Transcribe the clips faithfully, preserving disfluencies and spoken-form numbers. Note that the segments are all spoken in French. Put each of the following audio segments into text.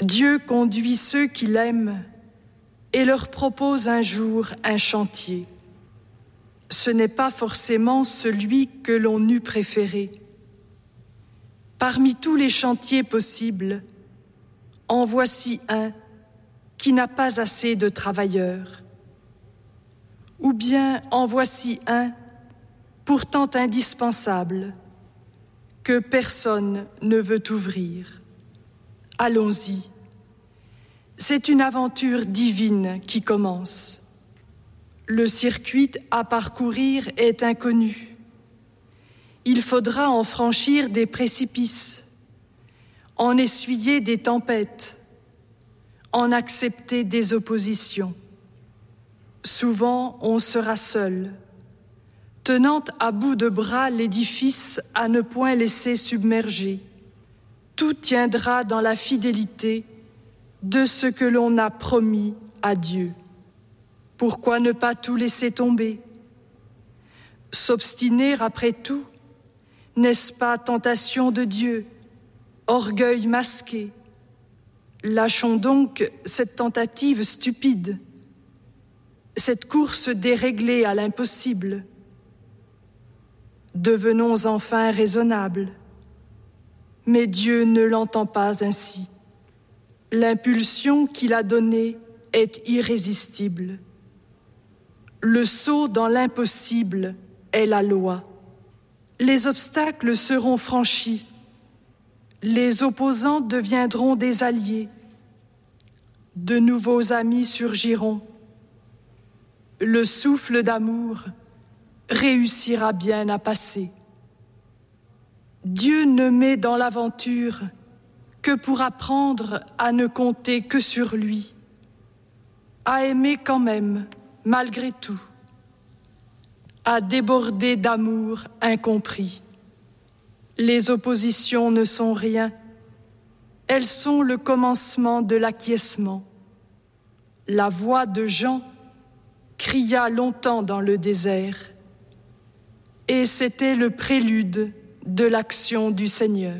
Dieu conduit ceux qui l'aiment et leur propose un jour un chantier. Ce n'est pas forcément celui que l'on eût préféré. Parmi tous les chantiers possibles, en voici un qui n'a pas assez de travailleurs. Ou bien en voici un, pourtant indispensable, que personne ne veut ouvrir. Allons-y. C'est une aventure divine qui commence. Le circuit à parcourir est inconnu. Il faudra en franchir des précipices, en essuyer des tempêtes, en accepter des oppositions. Souvent, on sera seul, tenant à bout de bras l'édifice à ne point laisser submerger. Tout tiendra dans la fidélité de ce que l'on a promis à Dieu. Pourquoi ne pas tout laisser tomber? S'obstiner après tout, n'est-ce pas tentation de Dieu, orgueil masqué? Lâchons donc cette tentative stupide, cette course déréglée à l'impossible. Devenons enfin raisonnables. Mais Dieu ne l'entend pas ainsi. L'impulsion qu'il a donnée est irrésistible. Le saut dans l'impossible est la loi. Les obstacles seront franchis. Les opposants deviendront des alliés. De nouveaux amis surgiront. Le souffle d'amour réussira bien à passer. Dieu ne met dans l'aventure que pour apprendre à ne compter que sur lui, à aimer quand même, malgré tout, à déborder d'amour incompris. Les oppositions ne sont rien, elles sont le commencement de l'acquiescement. La voix de Jean cria longtemps dans le désert, et c'était le prélude de l'action du Seigneur.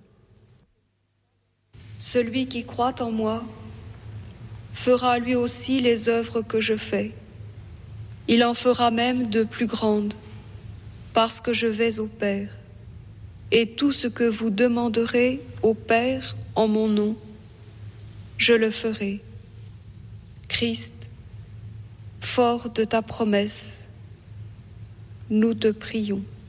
Celui qui croit en moi fera lui aussi les œuvres que je fais. Il en fera même de plus grandes, parce que je vais au Père. Et tout ce que vous demanderez au Père en mon nom, je le ferai. Christ, fort de ta promesse, nous te prions.